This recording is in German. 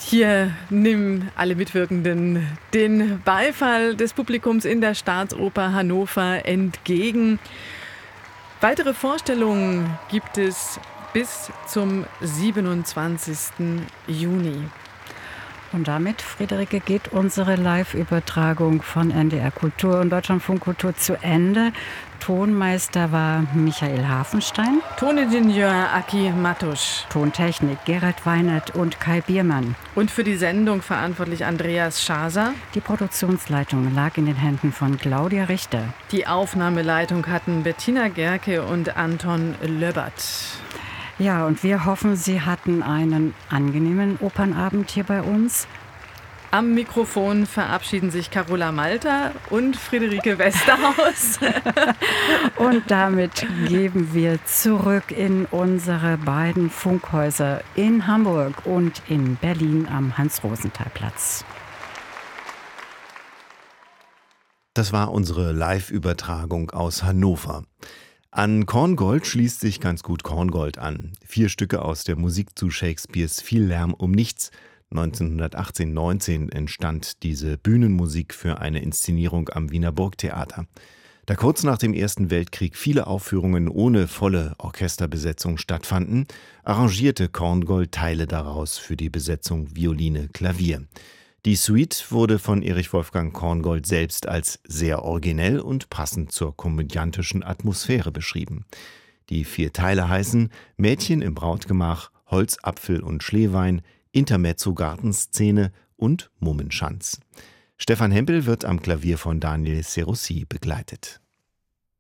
Hier nehmen alle Mitwirkenden den Beifall des Publikums in der Staatsoper Hannover entgegen. Weitere Vorstellungen gibt es bis zum 27. Juni. Und damit, Friederike, geht unsere Live-Übertragung von NDR Kultur und Deutschlandfunk Kultur zu Ende. Tonmeister war Michael Hafenstein. Toningenieur Aki Matusch. Tontechnik Gerald Weinert und Kai Biermann. Und für die Sendung verantwortlich Andreas Schaser. Die Produktionsleitung lag in den Händen von Claudia Richter. Die Aufnahmeleitung hatten Bettina Gerke und Anton Löbert. Ja, und wir hoffen, Sie hatten einen angenehmen Opernabend hier bei uns. Am Mikrofon verabschieden sich Carola Malter und Friederike Westerhaus. Und damit geben wir zurück in unsere beiden Funkhäuser in Hamburg und in Berlin am Hans-Rosenthal-Platz. Das war unsere Live-Übertragung aus Hannover. An Korngold schließt sich ganz gut Korngold an. 4 Stücke aus der Musik zu Shakespeares Viel Lärm um nichts. 1918/19 entstand diese Bühnenmusik für eine Inszenierung am Wiener Burgtheater. Da kurz nach dem Ersten Weltkrieg viele Aufführungen ohne volle Orchesterbesetzung stattfanden, arrangierte Korngold Teile daraus für die Besetzung Violine, Klavier. Die Suite wurde von Erich Wolfgang Korngold selbst als sehr originell und passend zur komödiantischen Atmosphäre beschrieben. Die 4 Teile heißen Mädchen im Brautgemach, Holz, Apfel und Schleewein, Intermezzo Gartenszene und Mummenschanz. Stefan Hempel wird am Klavier von Daniel Serossi begleitet.